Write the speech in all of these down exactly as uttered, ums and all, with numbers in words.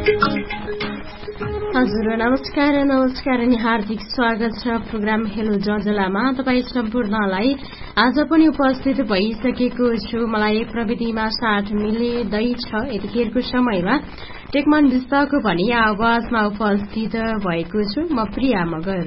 हजुर नमस्कार नमस्कार अनि हार्दिक स्वागत छ प्रोग्राम हेलो जजलामा तपाईँ सम्पूर्णलाई आज पनि उपस्थित भइसकेको छु। मलाई प्रविधिमा साथ मिल्दैछ। यतिखेरको समयमा टेकमन विश्वको भनी आवाजमा उपस्थित भएको छु म प्रिया मगर।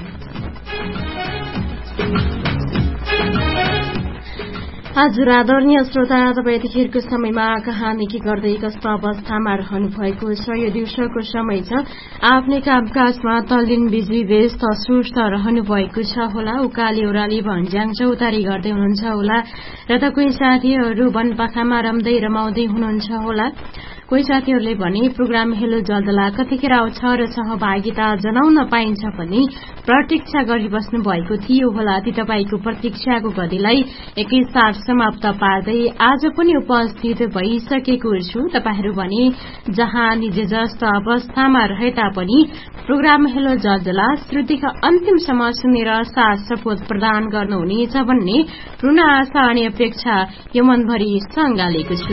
हजुर आदरणीय श्रोता, तपाईँ यतिखेरको समयमा कहाँदेखि के गर्दै कस्तो अवस्थामा रहनु भएको छ? यो दिउँसोको समय छ, आफ्नै कामकाजमा तल्लीन बिजी व्यस्त सुस्त रहनु भएको छ होला। उकाली ओह्राली भन्ज्याङ चौतारी गर्दै हुनुहुन्छ होला र त कोही साथीहरू वनपाखामा रम्दै रमाउँदै हुनुहुन्छ होला। कोही साथीहरूले भने प्रोग्राम हेलो जलजला कतिखेर आउँछ र सहभागिता जनाउन पाइन्छ पनि प्रतीक्षा गरिबस्नु भएको थियो होला। ती तपाईँको प्रतीक्षाको गतिलाई एकैसाथ समाप्त पार्दै आज पनि उपस्थित भइसकेको छु। तपाईँहरू भने जहाँ निजे जस्तो अवस्थामा रहे तापनि प्रोग्राम हेलो जलजला श्रुतिका अन्तिमसम्म सुनेर साथ सपोर्ट प्रदान गर्नुहुनेछ भन्ने पूर्ण आशा अनि अपेक्षा यो मनभरि संगालेको छु।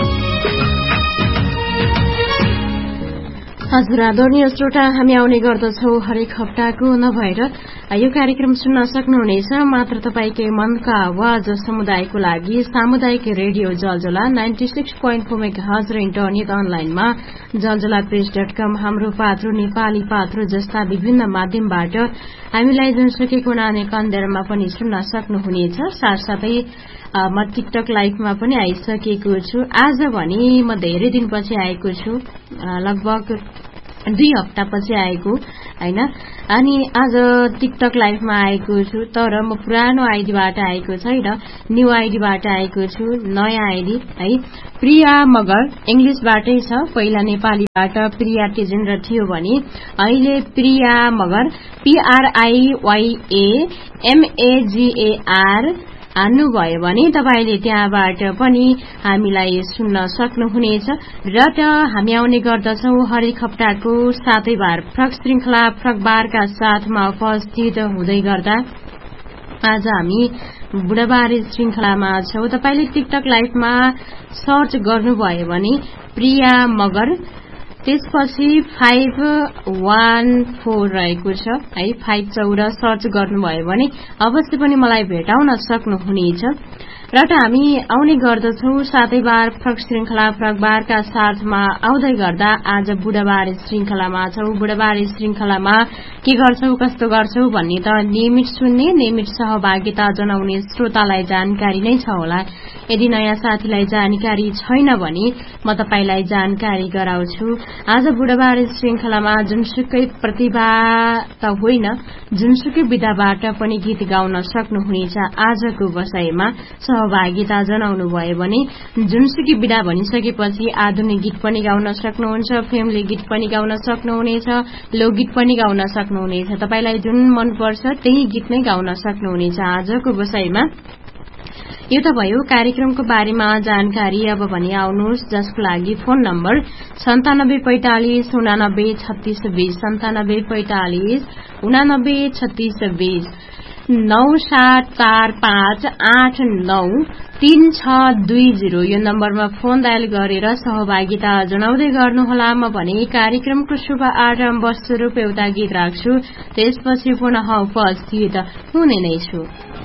हजुर आदरणीय श्रोता, हामी आउने गर्दछौ हरेक हप्ताको नभएर यो कार्यक्रम सुन्न सक्नुहुनेछ मात्र तपाईँकै मनका आवाज समुदायको लागि सामुदायिक रेडियो जलजला ninety six point four megahertz र इन्टरनेट अनलाइनमा जलजला प्रेस डट कम हाम्रो पात्रो नेपाली पात्रो जस्ता विभिन्न माध्यमबाट हामीलाई जुनसुकै कुना अनि कन्देरमा पनि सुन्न सक्नुहुनेछ। साथसाथै म टिकटक लाइभमा पनि आइसकेको छु। आज भने म धेरै दिनपछि आएको छु, लगभग दुई हप्तापछि आएको हैन। अनि आज टिकटक लाइभमा आएको छु, तर म पुरानो आइडीबाट आएको छैन, न्यू आइडीबाट आएको छु। नयाँ आइडी है प्रिया मगर इंग्लिशबाटै छ। पहिला नेपालीबाट प्रिया टेजेन्द्र थियो भने अहिले प्रिया मगर पीआरआईवाईए एमएजीएआर हान्नुभयो भने तपाईले त्यहाँबाट पनि हामीलाई सुन्न सक्नुहुनेछ। र त हामी आउने गर्दछौ हरेक हप्ताको सातैबार फ्रक श्रृंखला फ्रकबारका साथमा उपस्थित हुँदै गर्दा आज हामी बुढाबारी श्रृंखलामा छौं। तपाईले टिकटक लाइभमा सर्च गर्नुभयो भने प्रिया मगर त्यसपछि फाइभ वान फोर रहेको छ है, फाइभ चौध सर्च गर्नुभयो भने अवश्य पनि मलाई भेटाउन सक्नुहुनेछ। र त हामी आउने गर्दछौ सातैबार फ्रक श्रृंखला फ्रकबारका साथमा आउँदै गर्दा आज बुढाबारी श्रृंखलामा छौ। बुढाबारी श्रृंखलामा के गर्छौ कस्तो गर्छौ भन्ने त नियमित सुन्ने नियमित सहभागिता जनाउने श्रोतालाई जानकारी नै छ होला। यदि नयाँ साथीलाई जानकारी छैन भने म तपाईलाई जानकारी गराउँछु। आज बुढाबारी श्रृंखलामा जुनसुकै प्रतिभा त होइन, जुनसुकै विधाबाट पनि गीत गाउन सक्नुहुनेछ। आजको बसाईमा सहभागिता जनाउनु भयो भने जुनसुकै विधा भनिसकेपछि आधुनिक गीत पनि गाउन सक्नुहुन्छ, फ्यामिली गीत पनि गाउन सक्नुहुनेछ, लोकगीत पनि गाउन सक्नुहुनेछ। तपाईलाई जुन मनपर्छ त्यही गीत नै गाउन सक्नुहुनेछ आजको बसाईमा। यो त भयो कार्यक्रमको बारेमा जानकारी। अब भने आउनुहोस् जसको लागि फोन नम्बर सन्तानब्बे पैंतालिस उनानब्बे छत्तीस बीस सन्तानब्बे पैंतालिस उनानब्बे छत्तीस बीस नौ सात चार पाँच आठ नौ तीन छ दुई जीरो यो नम्बरमा फोन डायल गरेर सहभागिता जनाउँदै गर्नुहोला। म भने कार्यक्रमको शुभ आरम्भ स्वरूप एउटा गीत राख्छु, त्यसपछि पुनः उपस्थित हुने नै छु।